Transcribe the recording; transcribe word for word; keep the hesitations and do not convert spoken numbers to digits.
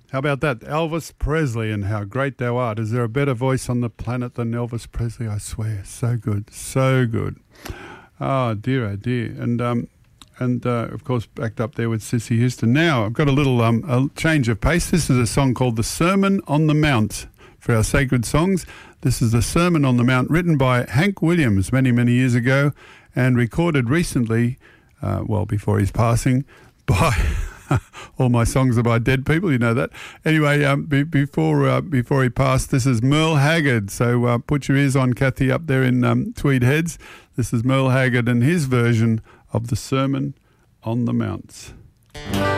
How about that? Elvis Presley and How Great Thou Art. Is there a better voice on the planet than Elvis Presley? I swear. So good. So good. Oh, dear, oh, dear. And, um, and uh, of course, backed up there with Sissy Houston. Now, I've got a little um, a change of pace. This is a song called The Sermon on the Mount for our sacred songs. This is The Sermon on the Mount, written by Hank Williams many, many years ago and recorded recently, uh, well, before his passing, by... all my songs are by dead people, you know that. Anyway, um, be, before uh, before he passed, this is Merle Haggard. So uh, put your ears on, Kathy, up there in um, Tweed Heads. This is Merle Haggard and his version of The Sermon on the Mount.